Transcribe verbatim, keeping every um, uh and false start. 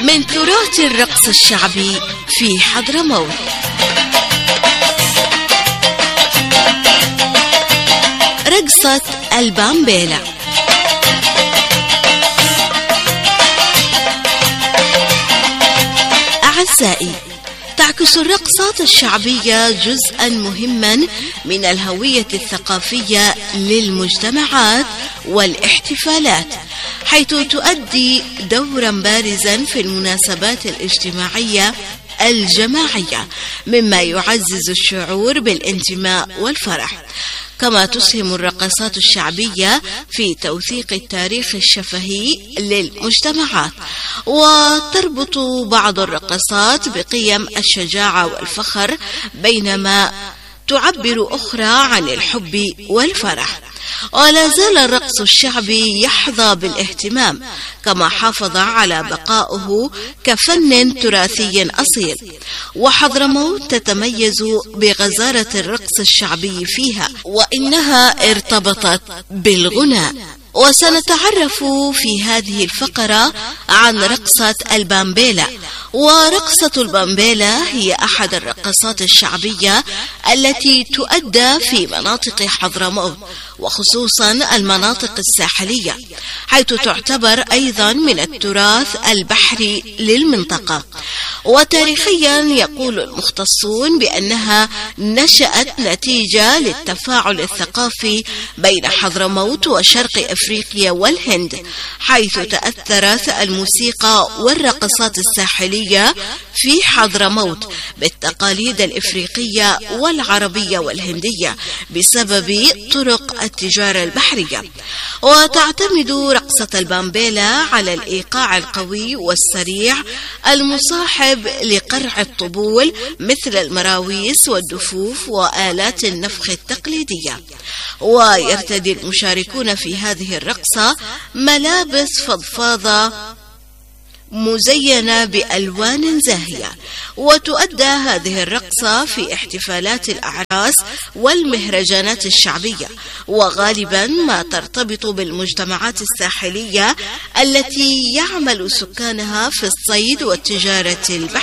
من تراث الرقص الشعبي في حضرموت. رقصة البامبيلا. أعزائي، تعكس الرقصات الشعبية جزءا مهما من الهوية الثقافية للمجتمعات والاحتفالات، حيث تؤدي دورا بارزا في المناسبات الاجتماعية الجماعية، مما يعزز الشعور بالانتماء والفرح. كما تسهم الرقصات الشعبية في توثيق التاريخ الشفهي للمجتمعات، وتربط بعض الرقصات بقيم الشجاعة والفخر، بينما تعبر أخرى عن الحب والفرح. ولا زال الرقص الشعبي يحظى بالاهتمام، كما حافظ على بقائه كفن تراثي أصيل، وحضرموت تتميز بغزارة الرقص الشعبي فيها، وإنها ارتبطت بالغناء. وسنتعرف في هذه الفقرة عن رقصة البامبيلا. ورقصة البامبيلا هي أحد الرقصات الشعبية التي تؤدى في مناطق حضرموت، وخصوصا المناطق الساحلية، حيث تعتبر أيضا من التراث البحري للمنطقة. وتاريخيا يقول المختصون بأنها نشأت نتيجة للتفاعل الثقافي بين حضرموت وشرق أفريقيا والهند، حيث تأثرت الموسيقى والرقصات الساحلية في حضرموت بالتقاليد الإفريقية والعربية والهندية بسبب طرق التجارة البحرية. وتعتمد رقصة البامبيلا على الإيقاع القوي والسريع المصاحب لقرع الطبول مثل المراويس والدفوف وآلات النفخ التقليدية. ويرتدي المشاركون في هذه الرقصة ملابس فضفاضة مزينة بألوان زاهية. وتؤدى هذه الرقصة في احتفالات الأعراس والمهرجانات الشعبية، وغالبا ما ترتبط بالمجتمعات الساحلية التي يعمل سكانها في الصيد والتجارة البحرية.